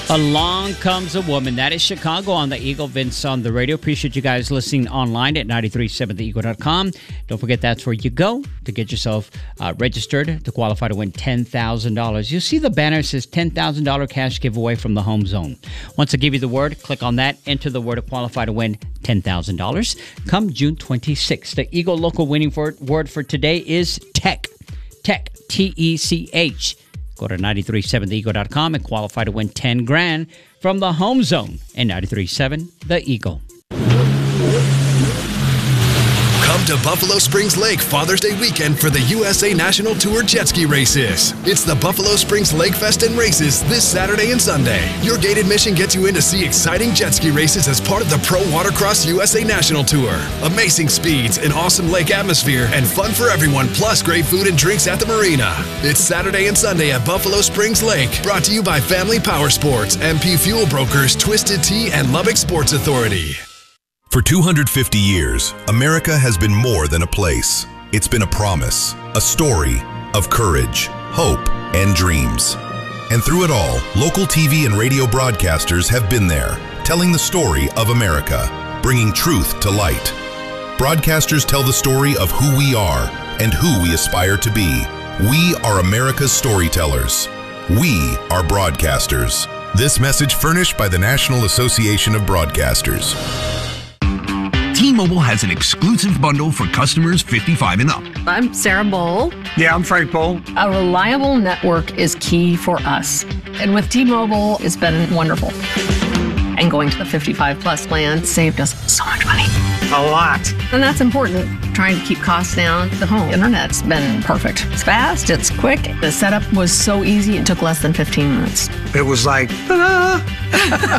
Along Comes a Woman. That is Chicago on the Eagle. Vince on the radio. Appreciate you guys listening online at 937theeagle.com. Don't forget that's where you go to get yourself registered to qualify to win $10,000. You'll see the banner that says $10,000 cash giveaway from the home zone. Once I give you the word, click on that, enter the word to qualify to win $10,000. Come June 26th. The Eagle local winning word for today is tech. Tech, T-E-C-H. Go to 937theeagle.com and qualify to win $10,000 from the home zone and 93.7 The Eagle. Come to Buffalo Springs Lake Father's Day weekend for the USA National Tour Jet Ski Races. It's the Buffalo Springs Lake Fest and Races this Saturday and Sunday. Your gate admission gets you in to see exciting jet ski races as part of the Pro Watercross USA National Tour. Amazing speeds, an awesome lake atmosphere, and fun for everyone, plus great food and drinks at the marina. It's Saturday and Sunday at Buffalo Springs Lake. Brought to you by Family Power Sports, MP Fuel Brokers, Twisted Tea, and Lubbock Sports Authority. For 250 years, America has been more than a place. It's been a promise, a story of courage, hope, and dreams. And through it all, local TV and radio broadcasters have been there, telling the story of America, bringing truth to light. Broadcasters tell the story of who we are and who we aspire to be. We are America's storytellers. We are broadcasters. This message furnished by the National Association of Broadcasters. T-Mobile has an exclusive bundle for customers 55 and up. I'm Sarah Bowl. Yeah, I'm Frank Bowl. A reliable network is key for us. And with T-Mobile, it's been wonderful. And going to the 55 plus plan saved us so much money. A lot. And that's important. Trying to keep costs down. The home internet's been perfect. It's fast, it's quick. The setup was so easy, it took less than 15 minutes. It was like, ta-da!